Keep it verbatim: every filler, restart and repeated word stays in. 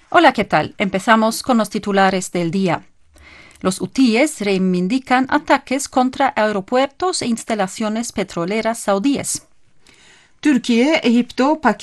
Hola, ¿qué tal? Empezamos con los titulares del día. Los hutíes reivindican ataques contra aeropuertos e instalaciones petroleras saudíes. Türkiye, Ehip'te